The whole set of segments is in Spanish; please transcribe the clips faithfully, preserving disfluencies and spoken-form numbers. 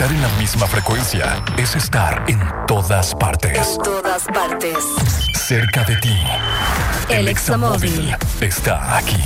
Estar en la misma frecuencia es estar en todas partes. En todas partes. Cerca de ti. El Examóvil está aquí.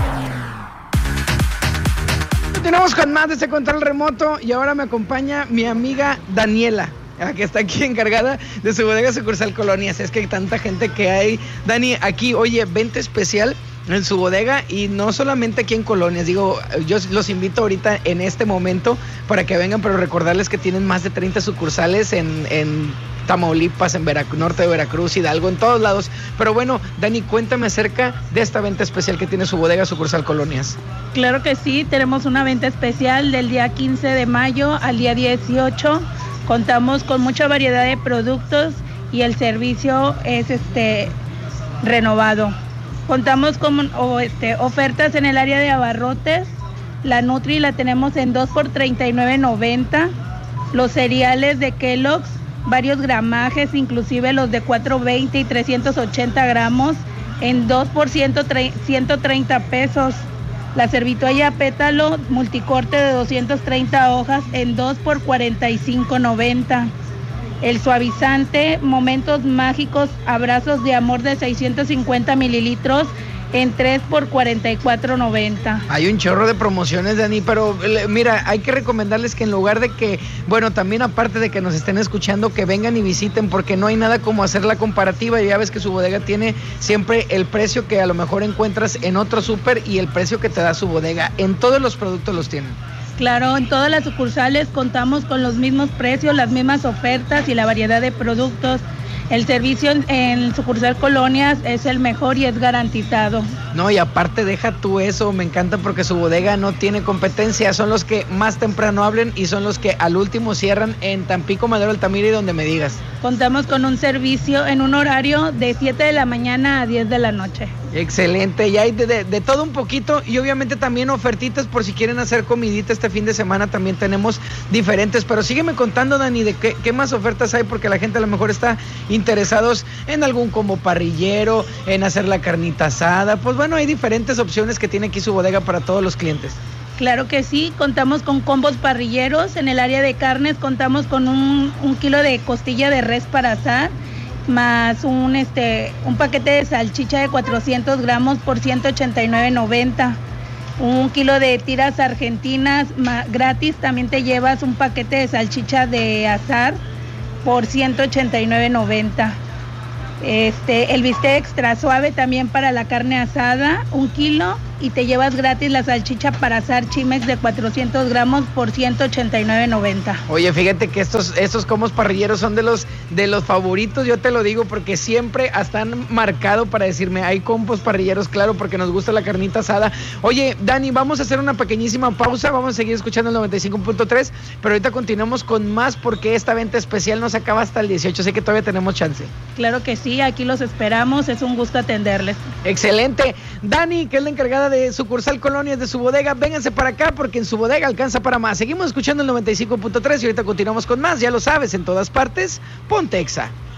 Continuamos con más de este control remoto y ahora me acompaña mi amiga Daniela, que está aquí encargada de su bodega sucursal Colonias. Es que hay tanta gente que hay. Dani, aquí, oye, venta especial en su bodega y no solamente aquí en Colonias. Digo, yo los invito ahorita en este momento para que vengan, pero recordarles que tienen más de treinta sucursales en, en Tamaulipas, en Verac- norte de Veracruz, Hidalgo, en todos lados. Pero bueno, Dani, cuéntame acerca de esta venta especial que tiene su bodega sucursal Colonias. Claro que sí, tenemos una venta especial del día quince de mayo al día dieciocho. Contamos con mucha variedad de productos y el servicio es este renovado. Contamos con o, este, ofertas en el área de abarrotes. La Nutri la tenemos en dos por treinta y nueve noventa. Los cereales de Kellogg's, varios gramajes, inclusive los de cuatrocientos veinte y trescientos ochenta gramos, en dos por ciento treinta pesos. La servitoalla pétalo multicorte de doscientas treinta hojas en dos por cuarenta y cinco noventa. El suavizante Momentos Mágicos Abrazos de Amor de seiscientos cincuenta mililitros en tres por cuarenta y cuatro noventa. Hay un chorro de promociones, Dani, pero mira, hay que recomendarles que en lugar de que, bueno, también aparte de que nos estén escuchando, que vengan y visiten, porque no hay nada como hacer la comparativa. Ya ves que su bodega tiene siempre el precio que a lo mejor encuentras en otro súper y el precio que te da su bodega. En todos los productos los tienen. Claro, en todas las sucursales contamos con los mismos precios, las mismas ofertas y la variedad de productos. El servicio en, en sucursal Colonias es el mejor y es garantizado. No, y aparte deja tú eso, me encanta porque su bodega no tiene competencia, son los que más temprano abren y son los que al último cierran en Tampico, Madero, Altamira y donde me digas. Contamos con un servicio en un horario de siete de la mañana a diez de la noche. Excelente, y hay de, de, de todo un poquito y obviamente también ofertitas por si quieren hacer comidita este fin de semana, también tenemos diferentes, pero sígueme contando, Dani, de qué, qué más ofertas hay, porque la gente a lo mejor está interesados en algún combo parrillero, en hacer la carnita asada. Pues bueno, hay diferentes opciones que tiene aquí su bodega para todos los clientes. Claro que sí, contamos con combos parrilleros. En el área de carnes contamos con un, un kilo de costilla de res para asar, más un este un paquete de salchicha de cuatrocientos gramos por ciento ochenta y nueve noventa. Un kilo de tiras argentinas ma, gratis. También te llevas un paquete de salchicha de asar por ciento ochenta y nueve noventa. Este, el bistec extra suave también para la carne asada, un kilo, y te llevas gratis la salchicha para asar Chimex de cuatrocientos gramos por ciento ochenta y nueve noventa. Oye, fíjate que estos, estos combos parrilleros son de los, de los favoritos, yo te lo digo porque siempre están marcados para decirme, hay combos parrilleros, claro, porque nos gusta la carnita asada. Oye, Dani, vamos a hacer una pequeñísima pausa, vamos a seguir escuchando el noventa y cinco punto tres, pero ahorita continuamos con más porque esta venta especial no se acaba hasta el dieciocho, así que todavía tenemos chance. Claro que sí, aquí los esperamos, es un gusto atenderles. Excelente. Dani, que es la encargada de sucursal Colonias de su bodega, vénganse para acá porque en su bodega alcanza para más. Seguimos escuchando el noventa y cinco punto tres y ahorita continuamos con más, ya lo sabes, en todas partes, ponte Exa.